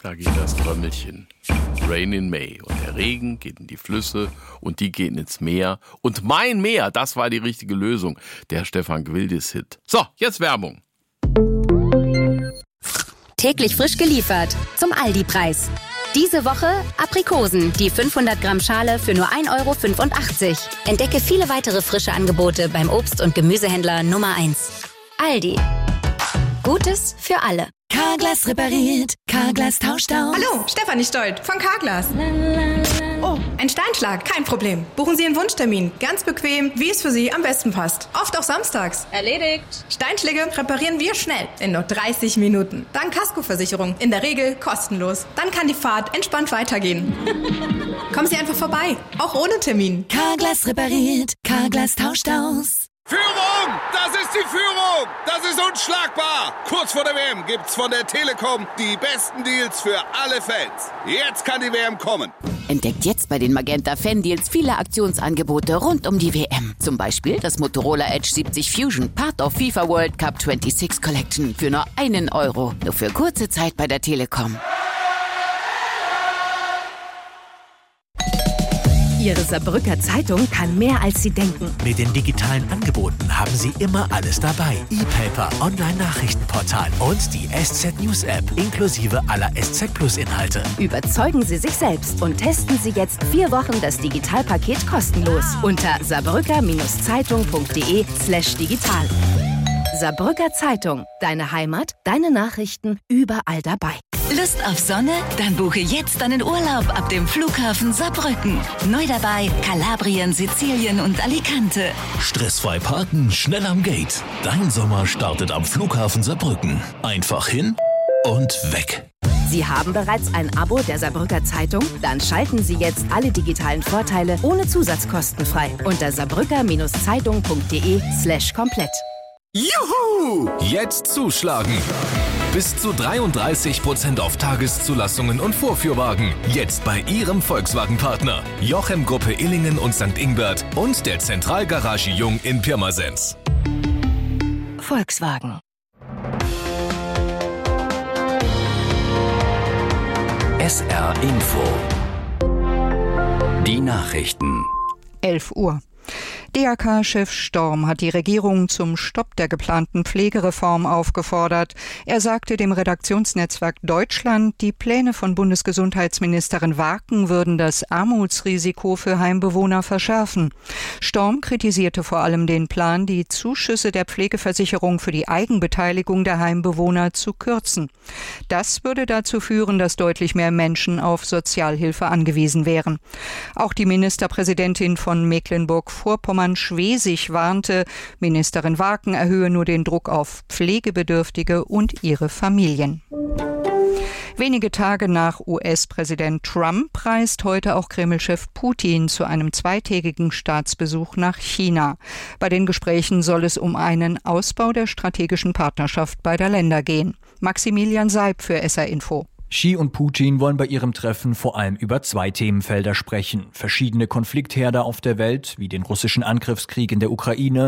Da geht das Trömmelchen. Rain in May. Und der Regen geht in die Flüsse und die gehen ins Meer. Und mein Meer, das war die richtige Lösung. Der Stefan Gwildis-Hit. So, jetzt Werbung. Täglich frisch geliefert zum Aldi-Preis. Diese Woche Aprikosen, die 500 Gramm Schale für nur 1,85 €. Entdecke viele weitere frische Angebote beim Obst- und Gemüsehändler Nummer 1. Aldi. Gutes für alle. Carglass repariert, Carglass tauscht aus. Hallo, Stefanie Stolt von Carglass. Oh, ein Steinschlag, kein Problem. Buchen Sie einen Wunschtermin, ganz bequem, wie es für Sie am besten passt. Oft auch samstags. Erledigt. Steinschläge reparieren wir schnell, in nur 30 Minuten. Dank Kaskoversicherung, in der Regel kostenlos. Dann kann die Fahrt entspannt weitergehen. Kommen Sie einfach vorbei, auch ohne Termin. Carglass repariert, Carglass tauscht aus. Führung! Das ist die Führung! Das ist unschlagbar! Kurz vor der WM gibt's von der Telekom die besten Deals für alle Fans. Jetzt kann die WM kommen. Entdeckt jetzt bei den Magenta Fan Deals viele Aktionsangebote rund um die WM. Zum Beispiel das Motorola Edge 70 Fusion, Part of FIFA World Cup 26 Collection für nur €1. Nur für kurze Zeit bei der Telekom. Ihre Saarbrücker Zeitung kann mehr, als Sie denken. Mit den digitalen Angeboten haben Sie immer alles dabei. E-Paper, Online-Nachrichtenportal und die SZ News App inklusive aller SZ Plus Inhalte. Überzeugen Sie sich selbst und testen Sie jetzt 4 Wochen das Digitalpaket kostenlos unter saarbrücker-zeitung.de/digital. Saarbrücker Zeitung, deine Heimat, deine Nachrichten überall dabei. Lust auf Sonne? Dann buche jetzt deinen Urlaub ab dem Flughafen Saarbrücken. Neu dabei Kalabrien, Sizilien und Alicante. Stressfrei parken, schnell am Gate. Dein Sommer startet am Flughafen Saarbrücken. Einfach hin und weg. Sie haben bereits ein Abo der Saarbrücker Zeitung? Dann schalten Sie jetzt alle digitalen Vorteile ohne Zusatzkosten frei unter saarbrücker-zeitung.de/komplett. Juhu! Jetzt zuschlagen! Bis zu 33% auf Tageszulassungen und Vorführwagen. Jetzt bei Ihrem Volkswagen-Partner. Jochem Gruppe Illingen und St. Ingbert und der Zentralgarage Jung in Pirmasens. Volkswagen. SR Info. Die Nachrichten. 11 Uhr. DRK-Chef Storm hat die Regierung zum Stopp der geplanten Pflegereform aufgefordert. Er sagte dem Redaktionsnetzwerk Deutschland, die Pläne von Bundesgesundheitsministerin Warken würden das Armutsrisiko für Heimbewohner verschärfen. Storm kritisierte vor allem den Plan, die Zuschüsse der Pflegeversicherung für die Eigenbeteiligung der Heimbewohner zu kürzen. Das würde dazu führen, dass deutlich mehr Menschen auf Sozialhilfe angewiesen wären. Auch die Ministerpräsidentin von Mecklenburg-Vorpommern-Schwesig warnte, Ministerin Warken erhöhe nur den Druck auf Pflegebedürftige und ihre Familien. Wenige Tage nach US-Präsident Trump reist heute auch Kreml-Chef Putin zu einem zweitägigen Staatsbesuch nach China. Bei den Gesprächen soll es um einen Ausbau der strategischen Partnerschaft beider Länder gehen. Maximilian Seib für SR Info. Xi und Putin wollen bei ihrem Treffen vor allem über 2 Themenfelder sprechen. Verschiedene Konfliktherde auf der Welt, wie den russischen Angriffskrieg in der Ukraine,